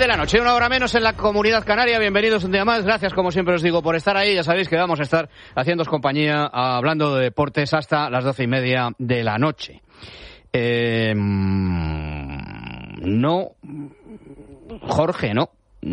la noche, 1 hora menos en la Comunidad Canaria. Bienvenidos un día más. Gracias, como siempre os digo, por estar ahí. Ya sabéis que vamos a estar haciéndoos compañía, hablando de deportes hasta las 12:30 de la noche. No, Jorge, no.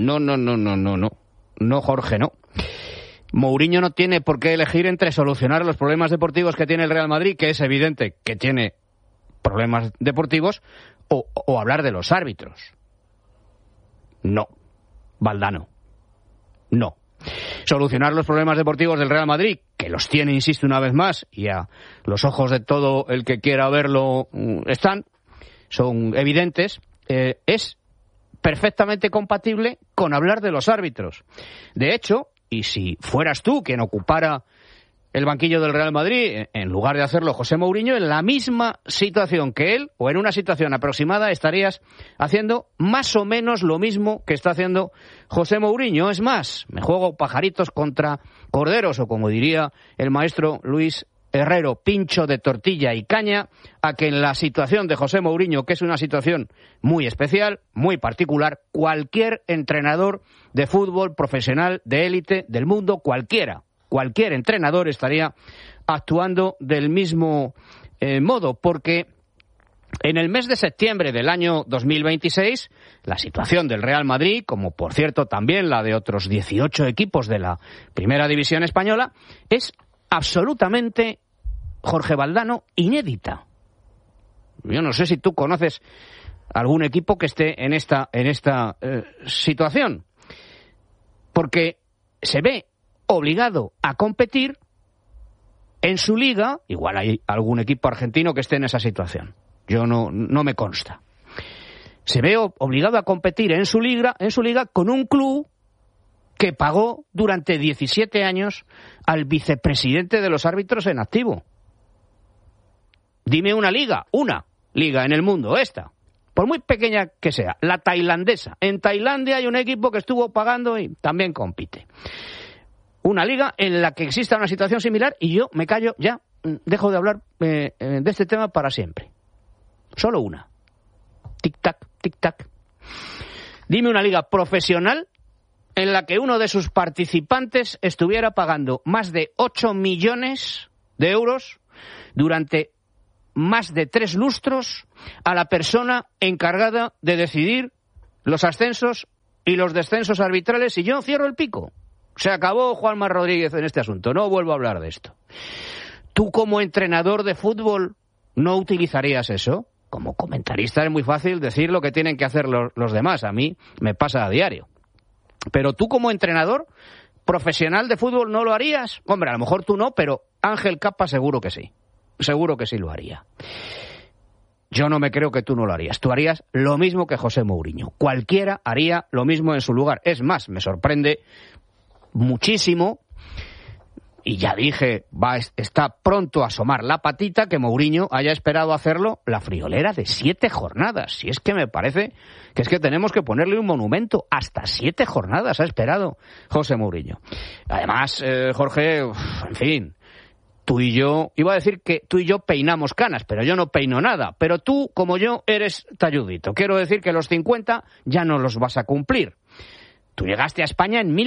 No, Jorge, no. Mourinho no tiene por qué elegir entre solucionar los problemas deportivos que tiene el Real Madrid, que es evidente que tiene problemas deportivos, o hablar de los árbitros. No, Valdano, no. Solucionar los problemas deportivos del Real Madrid, que los tiene, insisto una vez más, y a los ojos de todo el que quiera verlo son evidentes, es perfectamente compatible con hablar de los árbitros. De hecho, y si fueras tú quien ocupara el banquillo del Real Madrid, en lugar de hacerlo José Mourinho, en la misma situación que él, o en una situación aproximada, estarías haciendo más o menos lo mismo que está haciendo José Mourinho. Es más, me juego pajaritos contra corderos, o como diría el maestro Luis Herrero, pincho de tortilla y caña, a que en la situación de José Mourinho, que es una situación muy especial, muy particular, cualquier entrenador de fútbol profesional de élite del mundo, cualquier entrenador estaría actuando del mismo modo, porque en el mes de septiembre del año 2026, la situación del Real Madrid, como por cierto también la de otros 18 equipos de la Primera División Española, es absolutamente, Jorge Valdano, inédita. Yo no sé si tú conoces algún equipo que esté en esta situación, porque se ve obligado a competir en su liga. Igual hay algún equipo argentino que esté en esa situación, yo no me consta. Se ve obligado a competir en su liga con un club que pagó durante 17 años al vicepresidente de los árbitros en activo. Dime una liga en el mundo, esta, por muy pequeña que sea, la tailandesa. En Tailandia hay un equipo que estuvo pagando y también compite. Una liga en la que exista una situación similar, y yo me callo ya, dejo de hablar de este tema para siempre. Solo una. Tic-tac, tic-tac. Dime una liga profesional en la que uno de sus participantes estuviera pagando más de 8 millones de euros durante más de 3 lustros a la persona encargada de decidir los ascensos y los descensos arbitrales, y yo cierro el pico. Se acabó Juanma Rodríguez en este asunto, no vuelvo a hablar de esto. ¿Tú como entrenador de fútbol no utilizarías eso? Como comentarista es muy fácil decir lo que tienen que hacer los demás, a mí me pasa a diario. Pero tú como entrenador profesional de fútbol no lo harías. Hombre, a lo mejor tú no, pero Ángel Capa seguro que sí lo haría. Yo no me creo que tú no lo harías. Tú harías lo mismo que José Mourinho. Cualquiera haría lo mismo en su lugar. Es más, me sorprende muchísimo, y ya dije, está pronto a asomar la patita, que Mourinho haya esperado hacerlo la friolera de 7 jornadas. Si es que me parece que es que tenemos que ponerle un monumento. Hasta 7 jornadas ha esperado José Mourinho. Además, Jorge, en fin, tú y yo, iba a decir que tú y yo peinamos canas, pero yo no peino nada. Pero tú, como yo, eres talludito. Quiero decir que los 50 ya no los vas a cumplir. Tú llegaste a España en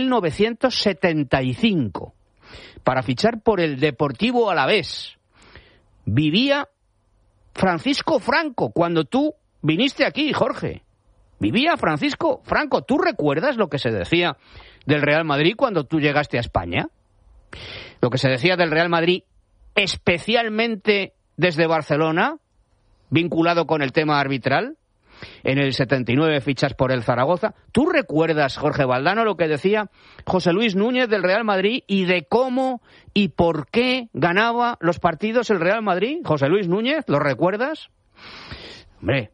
1975 para fichar por el Deportivo Alavés. Vivía Francisco Franco cuando tú viniste aquí, Jorge. Vivía Francisco Franco. ¿Tú recuerdas lo que se decía del Real Madrid cuando tú llegaste a España? Lo que se decía del Real Madrid, especialmente desde Barcelona, vinculado con el tema arbitral. En el 79 fichas por el Zaragoza. ¿Tú recuerdas, Jorge Valdano, lo que decía José Luis Núñez del Real Madrid y de cómo y por qué ganaba los partidos el Real Madrid? José Luis Núñez, ¿lo recuerdas? Hombre,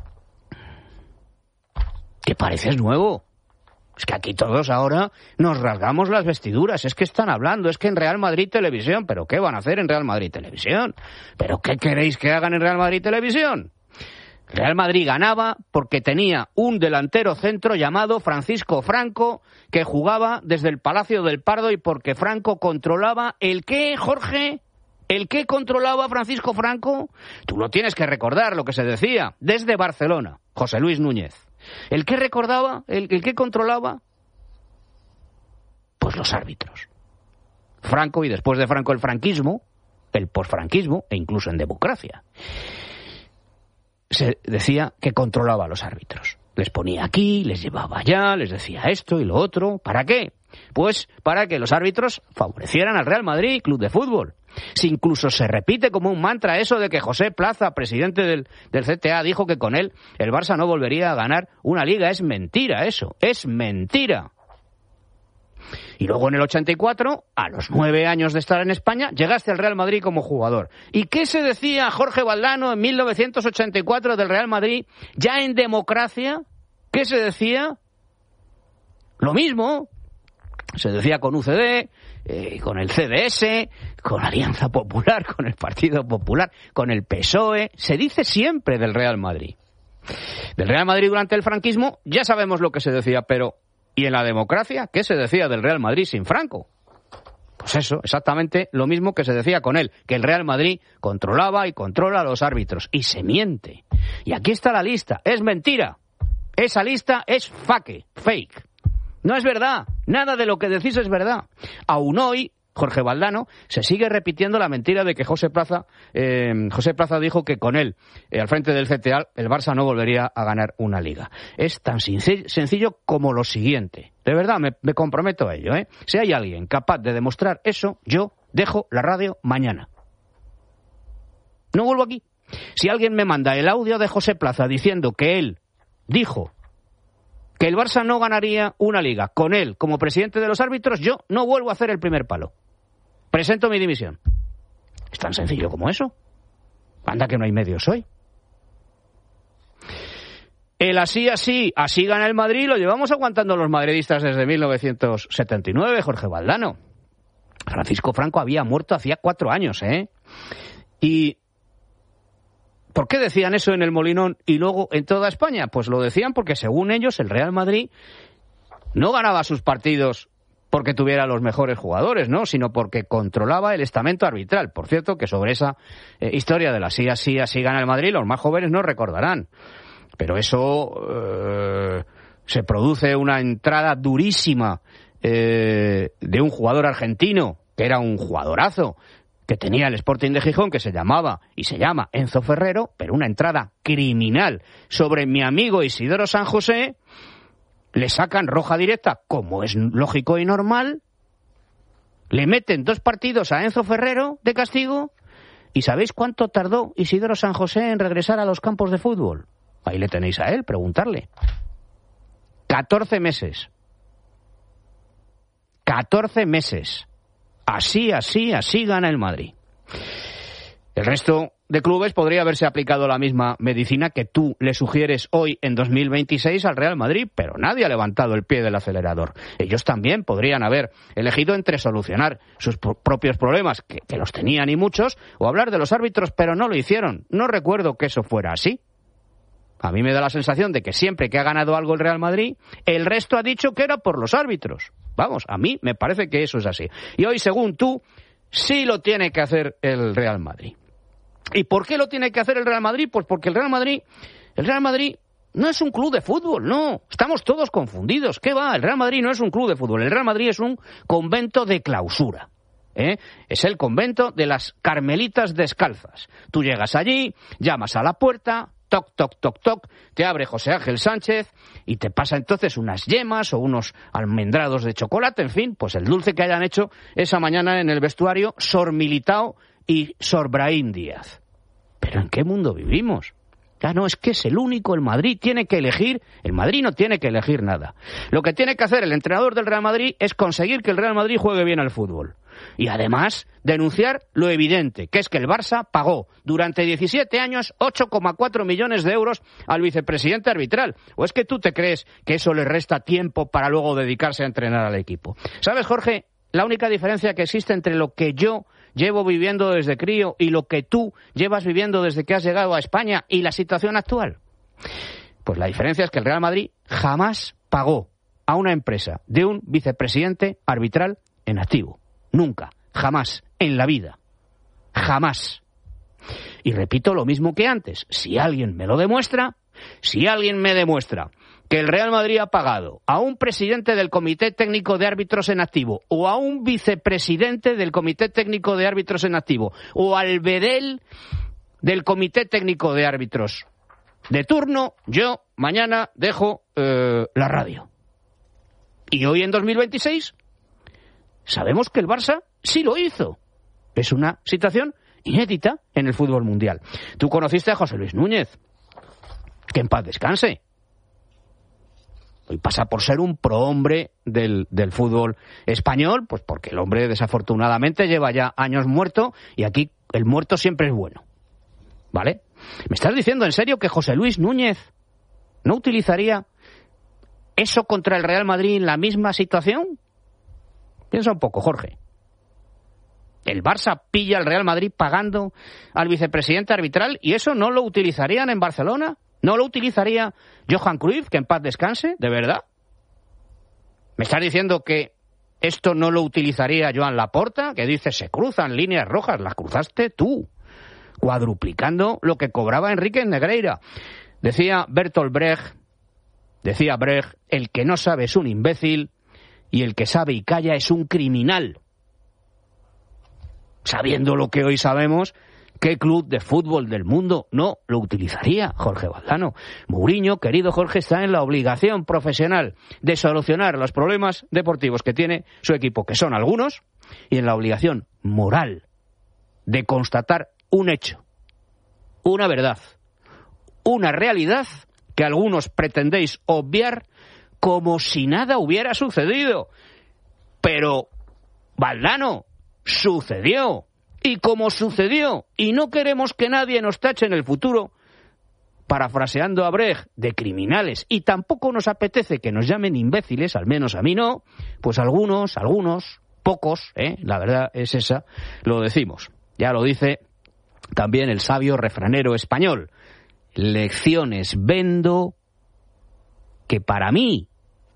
que pareces nuevo. Es que aquí todos ahora nos rasgamos las vestiduras. Es que están hablando, es que en Real Madrid Televisión. ¿Pero qué van a hacer en Real Madrid Televisión? ¿Pero qué queréis que hagan en Real Madrid Televisión? Real Madrid ganaba porque tenía un delantero centro llamado Francisco Franco, que jugaba desde el Palacio del Pardo, y porque Franco controlaba ¿el qué, Jorge? ¿El qué controlaba Francisco Franco? Tú lo tienes que recordar, lo que se decía desde Barcelona, José Luis Núñez. ¿El que recordaba? ¿El que controlaba? Pues los árbitros. Franco, y después de Franco el franquismo, el posfranquismo, e incluso en democracia, se decía que controlaba a los árbitros. Les ponía aquí, les llevaba allá, les decía esto y lo otro. ¿Para qué? Pues para que los árbitros favorecieran al Real Madrid, club de fútbol. Si incluso se repite como un mantra eso de que José Plaza, presidente del CTA, dijo que con él el Barça no volvería a ganar una liga. Es mentira eso, es mentira. Y luego en el 84, a los 9 años de estar en España, llegaste al Real Madrid como jugador. ¿Y qué se decía Jorge Valdano en 1984 del Real Madrid, ya en democracia? ¿Qué se decía? Lo mismo. Se decía con UCD, con el CDS, con Alianza Popular, con el Partido Popular, con el PSOE. Se dice siempre del Real Madrid. Del Real Madrid durante el franquismo ya sabemos lo que se decía, pero ¿y en la democracia qué se decía del Real Madrid sin Franco? Pues eso, exactamente lo mismo que se decía con él, que el Real Madrid controlaba y controla a los árbitros. Y se miente. Y aquí está la lista. Es mentira. Esa lista es fake. No es verdad. Nada de lo que decís es verdad. Aún hoy, Jorge Valdano se sigue repitiendo la mentira de que José Plaza dijo que con él, al frente del CTA, el Barça no volvería a ganar una liga. Es tan sencillo como lo siguiente. De verdad, me comprometo a ello, ¿eh? Si hay alguien capaz de demostrar eso, yo dejo la radio mañana. No vuelvo aquí. Si alguien me manda el audio de José Plaza diciendo que él dijo que el Barça no ganaría una liga con él como presidente de los árbitros, yo no vuelvo a hacer el primer palo. Presento mi dimisión. Es tan sencillo como eso. Anda que no hay medios hoy. El así gana el Madrid, lo llevamos aguantando los madridistas desde 1979, Jorge Valdano. Francisco Franco había muerto hacía 4 años, ¿eh? Y ¿por qué decían eso en el Molinón y luego en toda España? Pues lo decían porque, según ellos, el Real Madrid no ganaba sus partidos porque tuviera los mejores jugadores, ¿no? Sino porque controlaba el estamento arbitral. Por cierto, que sobre esa historia del así gana el Madrid, los más jóvenes no recordarán. Pero eso se produce una entrada durísima de un jugador argentino, que era un jugadorazo, que tenía el Sporting de Gijón, que se llamaba y se llama Enzo Ferrero, pero una entrada criminal sobre mi amigo Isidoro San José. Le sacan roja directa, como es lógico y normal. Le meten 2 partidos a Enzo Ferrero de castigo. ¿Y sabéis cuánto tardó Isidoro San José en regresar a los campos de fútbol? Ahí le tenéis a él, preguntarle. 14 meses. 14 meses. Así gana el Madrid. El resto de clubes podría haberse aplicado la misma medicina que tú le sugieres hoy en 2026 al Real Madrid, pero nadie ha levantado el pie del acelerador. Ellos también podrían haber elegido entre solucionar sus propios problemas, que los tenían y muchos, o hablar de los árbitros, pero no lo hicieron. No recuerdo que eso fuera así. A mí me da la sensación de que siempre que ha ganado algo el Real Madrid, el resto ha dicho que era por los árbitros. Vamos, a mí me parece que eso es así. Y hoy, según tú, sí lo tiene que hacer el Real Madrid. ¿Y por qué lo tiene que hacer el Real Madrid? Pues porque el Real Madrid no es un club de fútbol, no. Estamos todos confundidos. ¿Qué va? El Real Madrid no es un club de fútbol. El Real Madrid es un convento de clausura. Es el convento de las Carmelitas Descalzas. Tú llegas allí, llamas a la puerta, toc, toc, toc, toc, te abre José Ángel Sánchez y te pasa entonces unas yemas o unos almendrados de chocolate, en fin, pues el dulce que hayan hecho esa mañana en el vestuario Sor Militao y Sor Brahim Díaz. ¿Pero en qué mundo vivimos? Ya no, es que es el único, el Madrid tiene que elegir, el Madrid no tiene que elegir nada. Lo que tiene que hacer el entrenador del Real Madrid es conseguir que el Real Madrid juegue bien al fútbol. Y además denunciar lo evidente, que es que el Barça pagó durante 17 años 8,4 millones de euros al vicepresidente arbitral. ¿O es que tú te crees que eso le resta tiempo para luego dedicarse a entrenar al equipo? ¿Sabes, Jorge? La única diferencia que existe entre lo que yo llevo viviendo desde crío y lo que tú llevas viviendo desde que has llegado a España y la situación actual. Pues la diferencia es que el Real Madrid jamás pagó a una empresa de un vicepresidente arbitral en activo. Nunca, jamás, en la vida. Jamás. Y repito lo mismo que antes. Si alguien me lo demuestra, si alguien me demuestra que el Real Madrid ha pagado a un presidente del Comité Técnico de Árbitros en activo o a un vicepresidente del Comité Técnico de Árbitros en activo o al bedel del Comité Técnico de Árbitros de turno, yo mañana dejo la radio. Y hoy en 2026 sabemos que el Barça sí lo hizo. Es una situación inédita en el fútbol mundial. Tú conociste a José Luis Núñez, que en paz descanse. Hoy pasa por ser un prohombre del fútbol español, pues porque el hombre desafortunadamente lleva ya años muerto y aquí el muerto siempre es bueno. ¿Vale? ¿Me estás diciendo en serio que José Luis Núñez no utilizaría eso contra el Real Madrid en la misma situación? Piensa un poco, Jorge. El Barça pilla al Real Madrid pagando al vicepresidente arbitral y eso no lo utilizarían en Barcelona. ¿No lo utilizaría Johan Cruyff, que en paz descanse? ¿De verdad? ¿Me estás diciendo que esto no lo utilizaría Joan Laporta? Que dice, se cruzan líneas rojas. Las cruzaste tú, cuadruplicando lo que cobraba Enrique Negreira. Decía Bertolt Brecht, el que no sabe es un imbécil y el que sabe y calla es un criminal. Sabiendo lo que hoy sabemos, ¿qué club de fútbol del mundo no lo utilizaría, Jorge Valdano? Mourinho, querido Jorge, está en la obligación profesional de solucionar los problemas deportivos que tiene su equipo, que son algunos, y en la obligación moral de constatar un hecho, una verdad, una realidad que algunos pretendéis obviar como si nada hubiera sucedido. Pero, Valdano, sucedió. Y como sucedió, y no queremos que nadie nos tache en el futuro, parafraseando a Brecht, de criminales, y tampoco nos apetece que nos llamen imbéciles, al menos a mí no, pues algunos, pocos, la verdad es esa, lo decimos. Ya lo dice también el sabio refranero español. Lecciones vendo que para mí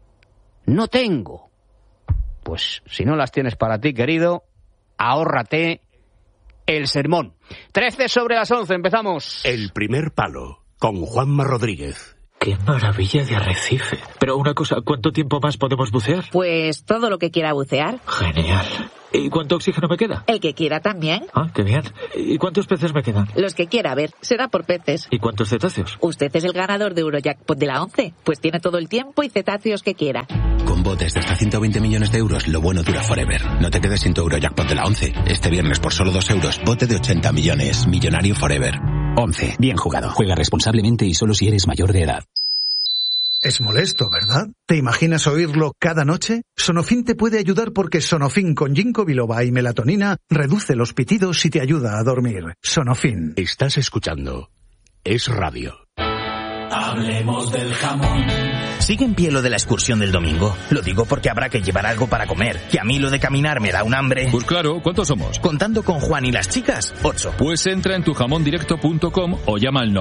no tengo. Pues si no las tienes para ti, querido, ahórrate el sermón. 11:13, empezamos. El primer palo, con Juanma Rodríguez. ¡Qué maravilla de arrecife! Pero una cosa, ¿cuánto tiempo más podemos bucear? Pues todo lo que quiera bucear. Genial. ¿Y cuánto oxígeno me queda? El que quiera también. Ah, qué bien. ¿Y cuántos peces me quedan? Los que quiera, a ver, será por peces. ¿Y cuántos cetáceos? Usted es el ganador de Eurojackpot de la 11, pues tiene todo el tiempo y cetáceos que quiera. Con botes de hasta 120 millones de euros, lo bueno dura forever. No te quedes sin tu Eurojackpot de la 11. Este viernes por solo 2 euros, bote de 80 millones. Millonario forever. 11. Bien jugado. Juega responsablemente y solo si eres mayor de edad. Es molesto, ¿verdad? ¿Te imaginas oírlo cada noche? Sonofin te puede ayudar porque Sonofin con ginkgo biloba y melatonina reduce los pitidos y te ayuda a dormir. Sonofin. Estás escuchando Es Radio. Hablemos del jamón. ¿Sigue en pie lo de la excursión del domingo? Lo digo porque habrá que llevar algo para comer, que a mí lo de caminar me da un hambre. Pues claro, ¿cuántos somos? Contando con Juan y las chicas, 8. Pues entra en tujamondirecto.com o llama al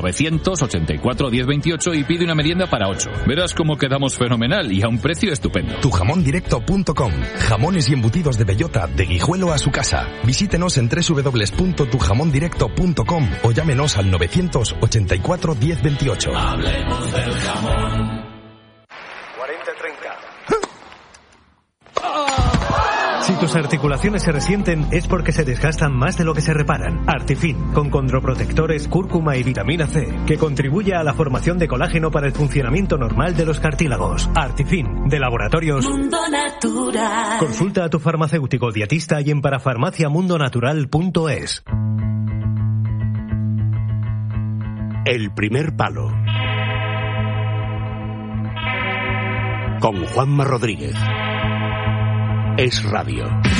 984 1028 y pide una merienda para 8. Verás cómo quedamos fenomenal y a un precio estupendo. Tujamondirecto.com. Jamones y embutidos de bellota, de Guijuelo a su casa. Visítenos en www.tujamondirecto.com o llámenos al 984 1028. Hablemos del jamón. 40-30. Si tus articulaciones se resienten es porque se desgastan más de lo que se reparan. Artifin, con condroprotectores, cúrcuma y vitamina C, que contribuye a la formación de colágeno para el funcionamiento normal de los cartílagos. Artifin, de Laboratorios Mundo Natural. Consulta a tu farmacéutico dietista y en parafarmaciamundonatural.es. El primer palo, con Juanma Rodríguez. Es Radio.